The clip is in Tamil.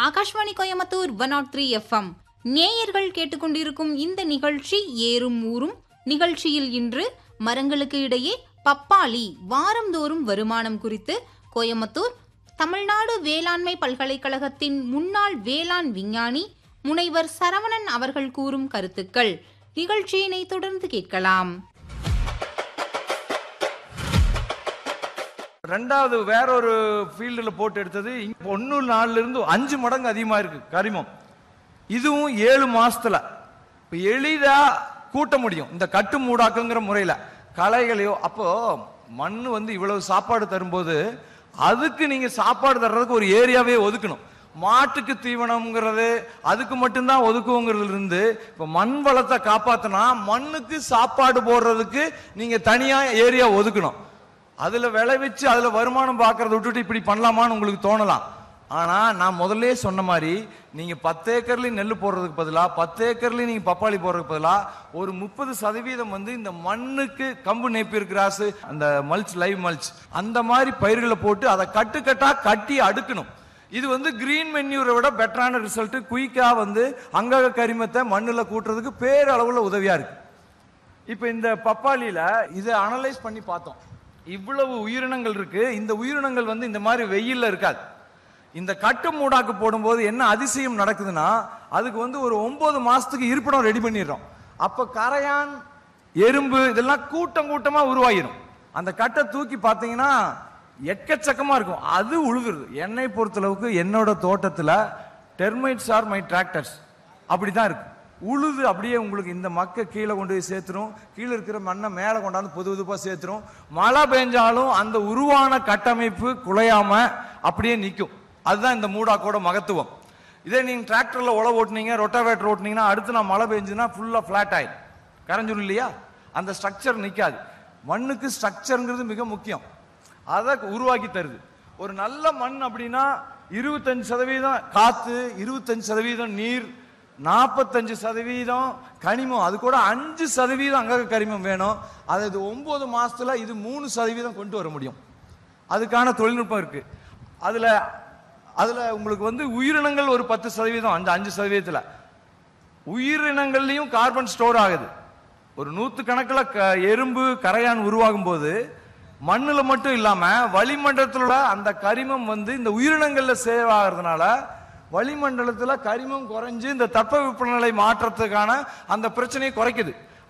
ஆகாஷ்வாணி கோயம்புத்தூர் 103 FM. நேயர்கள் கேட்டுக்கொண்டிருக்கும் இந்த நிகழ்ச்சி ஏறும் ஊரும். நிகழ்ச்சியில் இன்று மரங்களுக்கு இடையே பப்பாளி வாரந்தோறும் வருமானம் குறித்து கோயம்புத்தூர் தமிழ்நாடு வேளாண்மை பல்கலைக்கழகத்தின் முன்னாள் வேளாண் விஞ்ஞானி முனைவர் சரவணன் அவர்கள் கூறும் கருத்துக்கள். நிகழ்ச்சியினை தொடர்ந்து கேட்கலாம். ரெண்டாவது வேறொரு ஃபீல்டில் போட்டு எடுத்தது 1 இருந்து 5 மடங்கு அதிகமாக இருக்கு கரிமம். இதுவும் 7 மாசத்துல இப்போ எளிதா கூட்ட முடியும் இந்த கட்டு மூடாக்குங்கிற முறையில் களைகளையோ. அப்போ மண் இவ்வளவு சாப்பாடு தரும்போது அதுக்கு நீங்க சாப்பாடு தர்றதுக்கு ஒரு ஏரியாவே ஒதுக்கணும். மாட்டுக்கு தீவனம்ங்கிறது அதுக்கு மட்டும்தான் ஒதுக்குவோங்கிறதுல இருந்து இப்போ மண் வளத்தை காப்பாத்தினா மண்ணுக்கு சாப்பாடு போடுறதுக்கு நீங்க தனியா ஏரியா ஒதுக்கணும். அதுல விளைவிச்சு அதுல வருமானம் பார்க்கறத விட்டுட்டு இப்படி பண்ணலாமான்னு உங்களுக்கு தோணலாம். ஆனா நான் முதல்ல சொன்ன மாதிரி நீங்க 10 ஏக்கர்லயும் நெல் போடுறதுக்கு பதிலா 10 ஏக்கர்லயும் நீங்க பப்பாளி போடுறதுக்கு பதிலா ஒரு 30% இந்த மண்ணுக்கு கம்பு நேப்பியர் கிராஸ், அந்த மல்ச், லைவ் மல்ச், அந்த மாதிரி பயிர்களை போட்டு அதை கட்டுக்கட்டா கட்டி அடுக்கணும். இது கிரீன் மென்யூரை விட பெட்டரான ரிசல்ட். குயிக்கா அங்கக கரிமத்தை மண்ணுல கூட்டுறதுக்கு பேரளவுல உதவியா இருக்கு. இப்ப இந்த பப்பாளியில இதை அனலைஸ் பண்ணி பார்த்தோம். இவ்வளவு உயிரினங்கள் இருக்கு. இந்த உயிரினங்கள் இந்த மாதிரி வெயில்ல இருக்காது. இந்த கட்டு மூடாக்கு போடும்போது என்ன அதிசயம் நடக்குதுன்னா அதுக்கு ஒரு 9 மாசத்துக்கு இருப்பிடம் ரெடி பண்ணிடுறோம். அப்ப கரையான், எறும்பு இதெல்லாம் கூட்டம் கூட்டமா உருவாகிடும். அந்த கட்டை தூக்கி பார்த்தீங்கன்னா எக்கச்சக்கமா இருக்கும். அது உழுகுறது. என்னை பொறுத்தளவுக்கு என்னோட தோட்டத்துல டெர்மைட்ஸ் ஆர் மை டிராக்டர்ஸ் அப்படிதான் இருக்கு. உழுது அப்படியே உங்களுக்கு இந்த மக்க கீழே கொண்டு போய் சேர்த்துரும். கீழே இருக்கிற மண்ணை மேலே கொண்டாந்து பொதுப்பா சேர்த்துரும். மழை பெஞ்சாலும் அந்த உருவான கட்டமைப்பு குலையாம அப்படியே நிற்கும். அதுதான் இந்த மூடாக்கோட மகத்துவம். இதே நீங்க டிராக்டர்ல உழவு ஓட்டுனீங்க, ரொட்டாவேட்டர் ஓட்டுனீங்கன்னா அடுத்து நான் மழை பெஞ்சுன்னா ஃபுல்லா பிளாட் ஆயிடும், கரைஞ்சிடும் இல்லையா? அந்த ஸ்ட்ரக்சர் நிற்காது. மண்ணுக்கு ஸ்ட்ரக்சருங்கிறது மிக முக்கியம். அதை உருவாக்கி தருது. ஒரு நல்ல மண் அப்படின்னா 25% காத்து, 25% நீர், 45% கனிமம், அது கூட 5% அங்கக கரிமம் வேணும். அது 9 மாசத்துல இது 3% கொண்டு வர முடியும். அதுக்கான தொழில்நுட்பம் இருக்கு. அதுல உங்களுக்கு உயிரினங்கள் ஒரு 10%, அந்த 5%. உயிரினங்கள்லயும் கார்பன் ஸ்டோர் ஆகுது. ஒரு 100 கணக்கில் எறும்பு, கரையான் உருவாகும் போது மண்ணுல மட்டும் இல்லாம வளிமண்டலத்துல அந்த கரிமம் இந்த உயிரினங்கள்ல சேவ் ஆகிறதுனால வளிமண்டலத்துல கரிமம் குறைஞ்சு இந்த தட்பவெப்பநிலை மாற்றத்துக்கான அந்த பிரச்சனையை குறைக்குது.